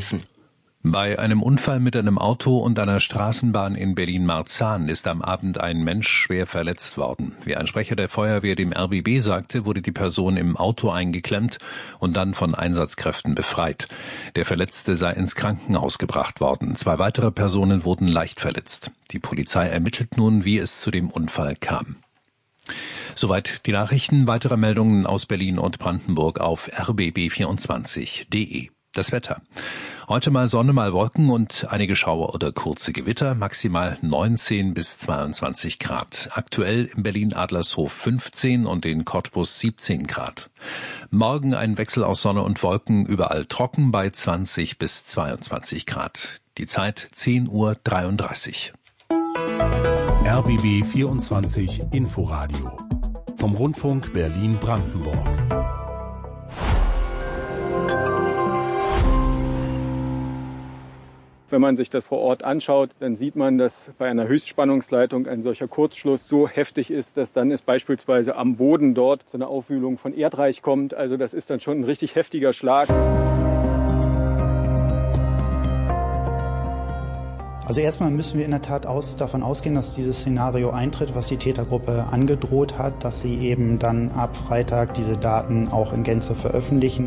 Bei einem Unfall mit einem Auto und einer Straßenbahn in Berlin-Marzahn ist am Abend ein Mensch schwer verletzt worden. Wie ein Sprecher der Feuerwehr dem RBB sagte, wurde die Person im Auto eingeklemmt und dann von Einsatzkräften befreit. Der Verletzte sei ins Krankenhaus gebracht worden. 2 weitere Personen wurden leicht verletzt. Die Polizei ermittelt nun, wie es zu dem Unfall kam. Soweit die Nachrichten. Weitere Meldungen aus Berlin und Brandenburg auf rbb24.de. Das Wetter. Heute mal Sonne, mal Wolken und einige Schauer oder kurze Gewitter, maximal 19 bis 22 Grad. Aktuell in Berlin-Adlershof 15 und in Cottbus 17 Grad. Morgen ein Wechsel aus Sonne und Wolken, überall trocken bei 20 bis 22 Grad. Die Zeit 10:33 Uhr. RBB 24 Inforadio vom Rundfunk Berlin-Brandenburg. Wenn man sich das vor Ort anschaut, dann sieht man, dass bei einer Höchstspannungsleitung ein solcher Kurzschluss so heftig ist, dass dann es beispielsweise am Boden dort zu einer Aufwühlung von Erdreich kommt. Also das ist dann schon ein richtig heftiger Schlag. Also erstmal müssen wir in der Tat davon ausgehen, dass dieses Szenario eintritt, was die Tätergruppe angedroht hat, dass sie eben dann ab Freitag diese Daten auch in Gänze veröffentlichen.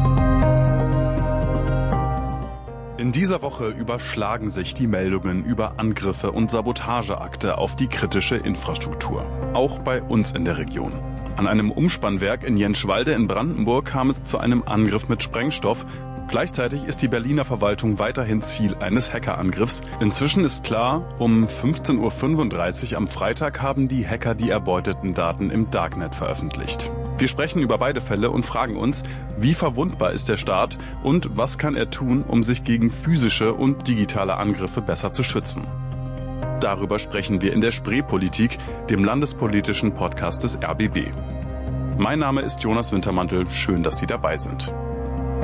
In dieser Woche überschlagen sich die Meldungen über Angriffe und Sabotageakte auf die kritische Infrastruktur. Auch bei uns in der Region. An einem Umspannwerk in Jenschwalde in Brandenburg kam es zu einem Angriff mit Sprengstoff. Gleichzeitig ist die Berliner Verwaltung weiterhin Ziel eines Hackerangriffs. Inzwischen ist klar, um 15:35 Uhr am Freitag haben die Hacker die erbeuteten Daten im Darknet veröffentlicht. Wir sprechen über beide Fälle und fragen uns, wie verwundbar ist der Staat und was kann er tun, um sich gegen physische und digitale Angriffe besser zu schützen. Darüber sprechen wir in der Spreepolitik, dem landespolitischen Podcast des RBB. Mein Name ist Jonas Wintermantel, schön, dass Sie dabei sind.